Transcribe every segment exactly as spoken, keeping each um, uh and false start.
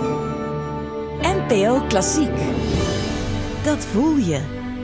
N P O Klassiek. Dat voel je.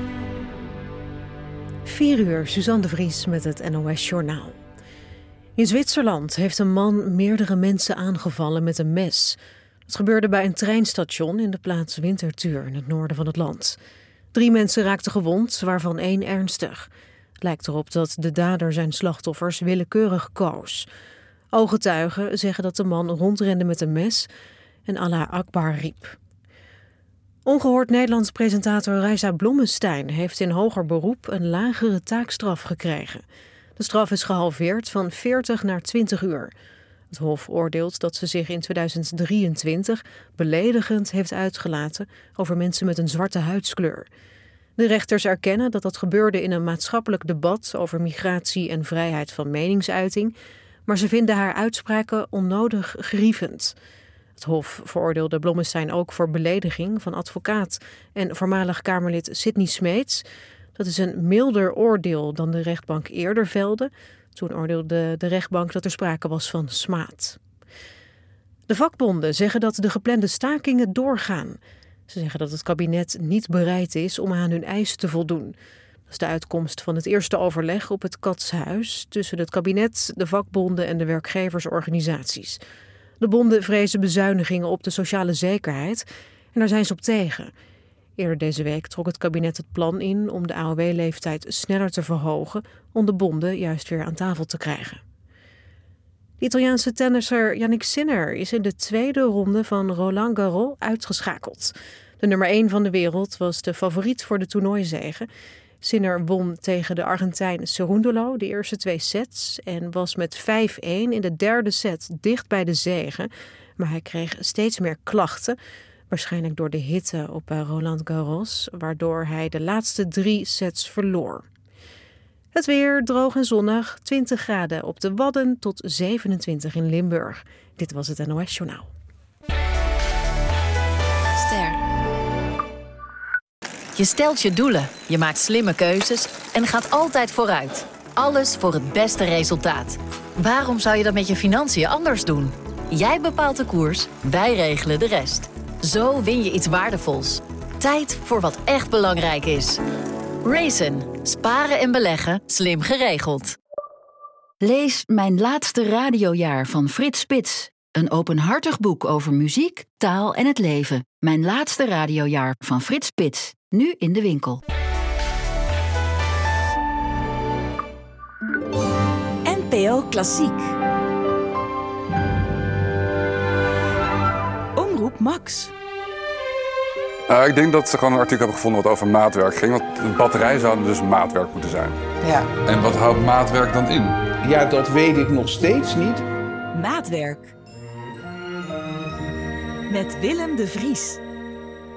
vier uur, Suzanne de Vries met het N O S Journaal. In Zwitserland heeft een man meerdere mensen aangevallen met een mes. Het gebeurde bij een treinstation in de plaats Winterthur in het noorden van het land. Drie mensen raakten gewond, waarvan één ernstig. Het lijkt erop dat de dader zijn slachtoffers willekeurig koos. Ooggetuigen zeggen dat de man rondrende met een mes en Allah Akbar riep. Ongehoord Nederlands presentator Reisa Blommestein heeft in hoger beroep een lagere taakstraf gekregen. De straf is gehalveerd van veertig naar twintig uur. Het Hof oordeelt dat ze zich in tweeduizend drieëntwintig beledigend heeft uitgelaten over mensen met een zwarte huidskleur. De rechters erkennen dat dat gebeurde in een maatschappelijk debat over migratie en vrijheid van meningsuiting, maar ze vinden haar uitspraken onnodig grievend. Het Hof veroordeelde Blommestein ook voor belediging van advocaat en voormalig Kamerlid Sidney Smeets. Dat is een milder oordeel dan de rechtbank eerder velde. Toen oordeelde de rechtbank dat er sprake was van smaad. De vakbonden zeggen dat de geplande stakingen doorgaan. Ze zeggen dat het kabinet niet bereid is om aan hun eisen te voldoen. Dat is de uitkomst van het eerste overleg op het Katshuis tussen het kabinet, de vakbonden en de werkgeversorganisaties. De bonden vrezen bezuinigingen op de sociale zekerheid en daar zijn ze op tegen. Eerder deze week trok het kabinet het plan in om de A O W-leeftijd sneller te verhogen om de bonden juist weer aan tafel te krijgen. De Italiaanse tennisser Jannik Sinner is in de tweede ronde van Roland Garros uitgeschakeld. De nummer één van de wereld was de favoriet voor de toernooizege. Sinner won tegen de Argentijn Cerúndolo de eerste twee sets en was met vijf-een in de derde set dicht bij de zege. Maar hij kreeg steeds meer klachten, waarschijnlijk door de hitte op Roland Garros, waardoor hij de laatste drie sets verloor. Het weer droog en zonnig, twintig graden op de Wadden tot zevenentwintig in Limburg. Dit was het N O S Journaal. Ster. Je stelt je doelen, je maakt slimme keuzes en gaat altijd vooruit. Alles voor het beste resultaat. Waarom zou je dat met je financiën anders doen? Jij bepaalt de koers, wij regelen de rest. Zo win je iets waardevols. Tijd voor wat echt belangrijk is. Raisin. Sparen en beleggen slim geregeld. Lees Mijn laatste radiojaar van Frits Spits. Een openhartig boek over muziek, taal en het leven. Mijn laatste radiojaar van Frits Spits. Nu in de winkel. N P O Klassiek. Omroep Max. Uh, ik denk dat ze gewoon een artikel hebben gevonden wat over maatwerk ging. Want de batterij zou dus maatwerk moeten zijn. Ja. En wat houdt maatwerk dan in? Ja, dat weet ik nog steeds niet. Maatwerk. Met Willem de Vries.